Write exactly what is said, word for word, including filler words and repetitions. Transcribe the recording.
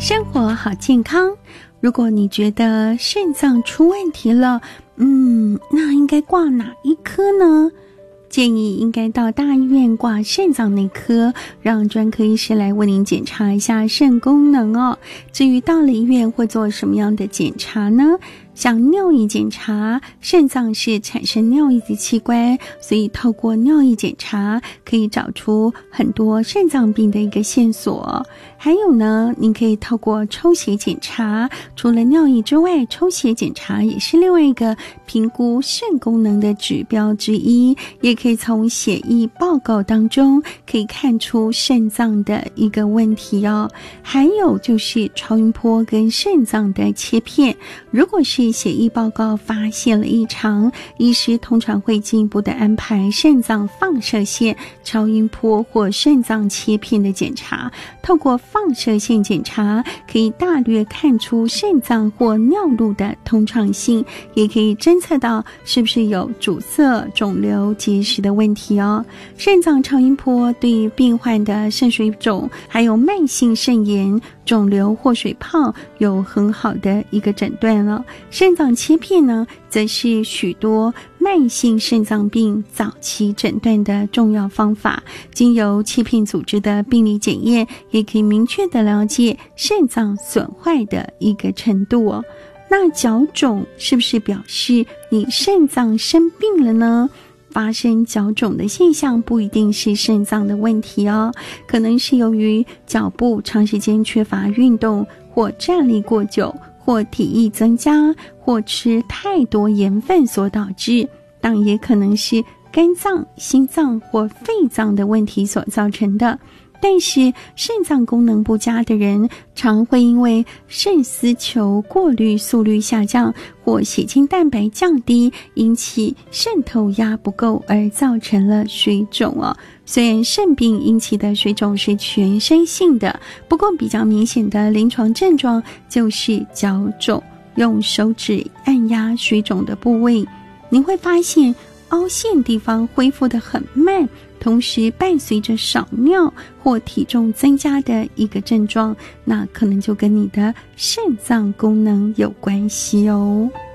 生活好健康。如果你觉得肾脏出问题了，嗯，那应该挂哪一科呢？建议应该到大医院挂肾脏内科，让专科医师来为您检查一下肾功能哦。至于到了医院会做什么样的检查呢？像尿液检查，肾脏是产生尿液的器官，所以透过尿液检查可以找出很多肾脏病的一个线索。还有呢，您可以透过抽血检查，除了尿液之外，抽血检查也是另外一个评估肾功能的指标之一，也可以从血液报告当中可以看出肾脏的一个问题哦。还有就是超音波跟肾脏的切片，如果是血液报告发现了异常，医师通常会进一步的安排肾脏放射线、超音波或肾脏切片的检查。透过放射线检查，可以大略看出肾脏或尿路的通畅性，也可以侦测到是不是有阻塞、肿瘤、结石的问题哦。肾脏超音波对于病患的肾水肿，还有慢性肾炎、肿瘤或水泡有很好的一个诊断了。肾脏切片呢，则是许多慢性肾脏病早期诊断的重要方法。经由切片组织的病理检验，也可以明确的了解肾脏损坏的一个程度哦。那脚肿是不是表示你肾脏生病了呢？发生脚肿的现象不一定是肾脏的问题哦，可能是由于脚部长时间缺乏运动，或站立过久，或体液增加，或吃太多盐分所导致，当然也可能是肝脏、心脏或肺脏的问题所造成的。但是肾脏功能不佳的人常会因为肾丝球过滤速率下降或血清蛋白降低，引起渗透压不够而造成了水肿哦。虽然肾病引起的水肿是全身性的，不过比较明显的临床症状就是脚肿。用手指按压水肿的部位，您会发现凹陷地方恢复得很慢，同时伴随着少尿或体重增加的一个症状，那可能就跟你的肾脏功能有关系哦。